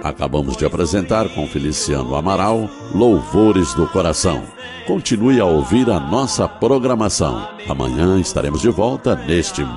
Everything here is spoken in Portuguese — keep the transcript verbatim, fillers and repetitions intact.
Acabamos de apresentar com Feliciano Amaral, Louvores do Coração. Continue a ouvir a nossa programação. Amanhã estaremos de volta neste